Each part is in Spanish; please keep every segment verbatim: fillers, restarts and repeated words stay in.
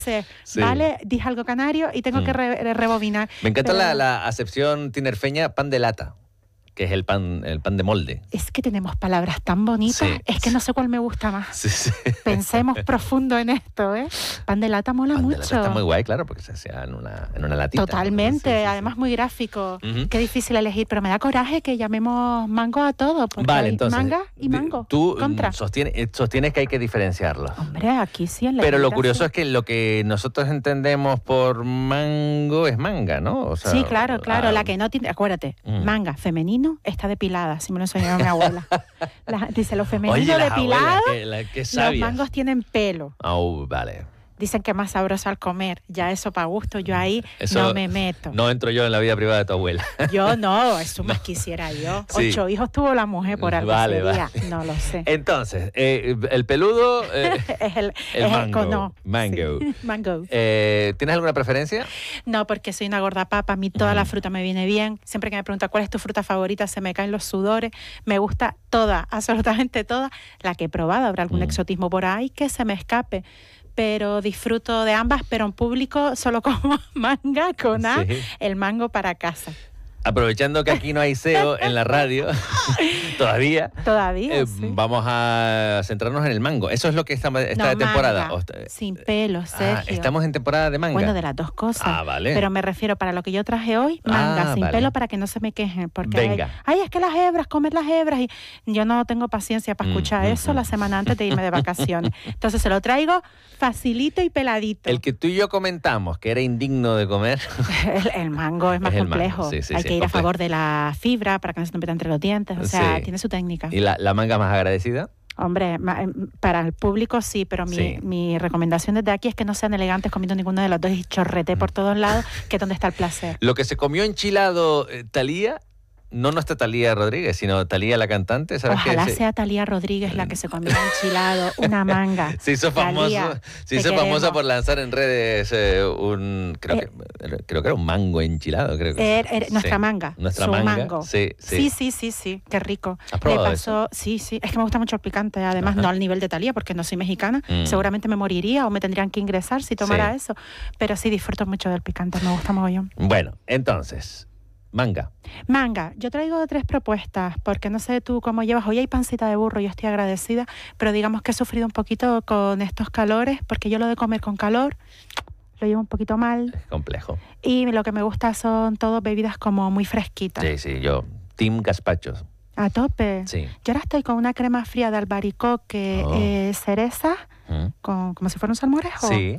Sí. ¿Vale? Dije algo canario y tengo Mm. que re rebobinar. Me encanta Pero la, la acepción tinerfeña pan de lata, que es el pan, el pan de molde. es que tenemos palabras tan bonitas, Sí. es que no sé cuál me gusta más. Sí, sí. Pensemos profundo en esto, ¿eh? Pan de lata mola Pan de mucho. lata está muy guay, claro, porque se hacía en una, en una latita. Totalmente, Sí, sí, sí. además muy gráfico. Ujú. Qué difícil elegir, pero me da coraje que llamemos mango a todo, porque Vale, hay entonces, manga y di- mango. tú Contra. mm, sostienes, eh, sostienes que hay que diferenciarlos. Hombre, aquí sí en la Pero lo letra, curioso sí. es que lo que nosotros entendemos por mango es manga, ¿no? O sea, Sí, claro, claro, ah, la que no tiene, acuérdate, Mm. manga femenino está depilada, si me lo enseñó mi abuela. La- dice, lo femenino Oye, las depilado, abuelas, qué, la- qué los sabias. mangos tienen pelo. Oh, vale. Dicen que es más sabroso al comer, ya eso para gusto, yo ahí Eso no me meto. No entro yo en la vida privada de tu abuela. Yo no, eso más quisiera yo. Sí. Ocho hijos tuvo la mujer por algo Vale, sería, vale. no lo sé. Entonces, eh, el peludo, eh, es el, el es mango, no, mango. sí, mango. eh, ¿tienes alguna preferencia? No, porque soy una gorda papa, a mí toda Mm. la fruta me viene bien. Siempre que me preguntan cuál es tu fruta favorita, se me caen los sudores. Me gusta toda, absolutamente toda. La que he probado, habrá algún Mm. exotismo por ahí que se me escape. Pero disfruto de ambas, pero en público solo como manga con A, Sí. el mango para casa. Aprovechando que aquí no hay S E O en la radio, todavía, Todavía, eh, sí. vamos a centrarnos en el mango. ¿Eso es lo que está, está No, de temporada? manga, ¿O está- sin pelo, Sergio. Ah, estamos en temporada de manga. Bueno, de las dos cosas. Ah, vale. Pero me refiero para lo que yo traje hoy, manga, Ah, sin vale. pelo, para que no se me quejen. Porque Venga. Ay, ay, es que las hebras, comer las hebras. Y yo no tengo paciencia para Mm, escuchar mm, eso mm. la semana antes de irme de vacaciones. Entonces se lo traigo facilito y peladito. El que tú y yo comentamos que era indigno de comer. El, el mango es más Es el mango, complejo. sí, sí, Hay sí, que ir a complejo. favor de la fibra para que no se te meta entre los dientes. O sea, Sí. tiene su técnica. ¿Y la, la manga más agradecida? Hombre, ma- em, para el público sí, pero mi, Sí. mi recomendación desde aquí es que no sean elegantes comiendo ninguno de los dos y chorrete por todos lados, que es donde está el placer. Lo que se comió enchilado eh, Thalía, no nuestra Thalía Rodríguez, sino Thalía la cantante, ¿sabes Ojalá qué? Se- sea Thalía Rodríguez la que se comió enchilado, una manga. Se hizo, famoso, Thalía, se te hizo famosa queremos. por lanzar en redes eh, un... Creo, Eh, que, creo que era un mango enchilado. Creo que, Er- er- nuestra sí. manga, Nuestra su manga, mango. sí, sí. sí, sí, sí, sí, qué rico. ¿Has probado Le pasó, sí, sí, es que me gusta mucho el picante, además Ajá. no al nivel de Thalía porque no soy mexicana, Mm. seguramente me moriría o me tendrían que ingresar si tomara Sí. eso, pero sí disfruto mucho del picante, me gusta mogollón. Bueno, entonces, manga. Manga, yo traigo tres propuestas, porque no sé tú cómo llevas. Hoy hay pancita de burro, yo estoy agradecida, pero digamos que he sufrido un poquito con estos calores, porque yo lo de comer con calor lo llevo un poquito mal. Es complejo. Y lo que me gusta son todas bebidas como muy fresquitas. Sí, sí, yo. Team Gazpachos. A tope. Sí. Yo ahora estoy con una crema fría de albaricoque, Oh. eh, cereza, Mm. con, como si fuera un salmorejo, Sí.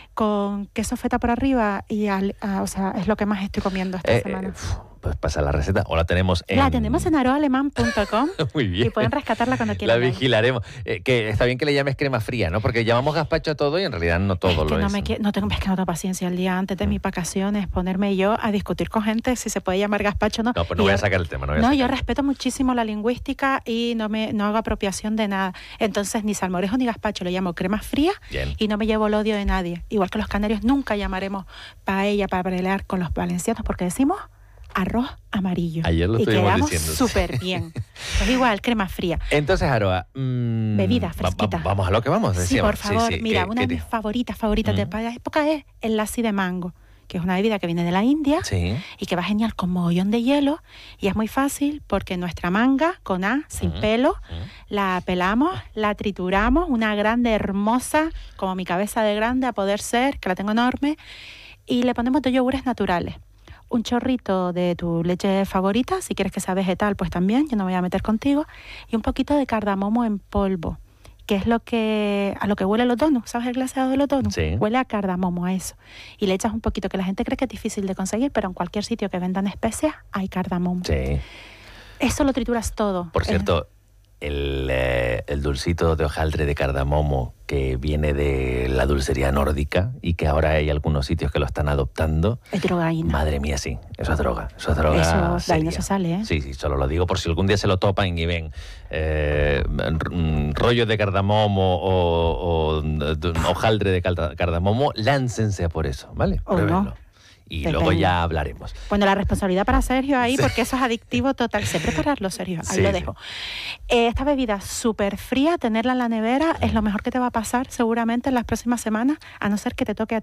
con queso feta por arriba, y al- ah, o sea, es lo que más estoy comiendo esta Eh, semana. eh, uf, pues pasa la receta. O la tenemos en... La tenemos en aroalemán punto com. Muy bien. Y pueden rescatarla cuando La quieran. vigilaremos. Eh, que está bien que le llames crema fría, ¿no? Porque llamamos gazpacho a todo y en realidad no todo Es que lo no es. me qui- no tengo, es que no tengo paciencia el día antes de mis vacaciones, ponerme yo a discutir con gente si se puede llamar gazpacho o no. No, pues no Y voy a yo- sacar el tema. No, voy a No, sacar yo el tema. respeto muchísimo la lingüística y no me no hago apropiación de nada. Entonces, ni salmorejo ni gazpacho, lo llamo crema fría Bien. y no me llevo el odio de nadie. Igual que los canarios nunca llamaremos paella para pelear con los valencianos porque decimos arroz amarillo. Ayer lo y estuvimos quedamos diciendo, sí. súper bien. Pues igual, crema fría. Entonces, Aroa, mm, Bebida va- va- fresquita. vamos a lo que vamos, Sí, decíamos. por favor. sí, Mira, ¿qué- una qué de mis te- favoritas, favoritas Mm. de la época es el lassi de mango, que es una bebida que viene de la India Sí. y que va genial con mogollón de hielo y es muy fácil porque nuestra manga con A, sin Ujú. pelo, Ujú. la pelamos, la trituramos, una grande hermosa, como mi cabeza de grande a poder ser, que la tengo enorme, y le ponemos dos yogures naturales. Un chorrito de tu leche favorita, si quieres que sea vegetal, pues también, yo no me voy a meter contigo, y un poquito de cardamomo en polvo, que es lo que a lo que huele los donuts, ¿sabes el glaseado de los donuts? Sí. Huele a cardamomo a eso. Y le echas un poquito, que la gente cree que es difícil de conseguir, pero en cualquier sitio que vendan especias hay cardamomo. Sí. Eso lo trituras todo. Por Eh, cierto, el, eh, el dulcito de hojaldre de cardamomo que viene de la dulcería nórdica y que ahora hay algunos sitios que lo están adoptando. es drogaína. Madre mía, sí. Eso es droga. Eso es droga Eso, de ahí no seria. se sale, ¿eh? Sí, sí, solo lo digo por si algún día se lo topan y ven eh, r- rollos de cardamomo o, o d- hojaldre de calda- cardamomo, láncense a por eso, ¿vale? O no. Pruébenlo. Y Depende. luego ya hablaremos. Bueno, la responsabilidad para Sergio ahí, Sí. porque eso es adictivo total. Sé prepararlo, Sergio. Ahí Sí, lo sí. dejo. Eh, esta bebida súper fría, tenerla en la nevera, es lo mejor que te va a pasar seguramente en las próximas semanas, a no ser que te toque a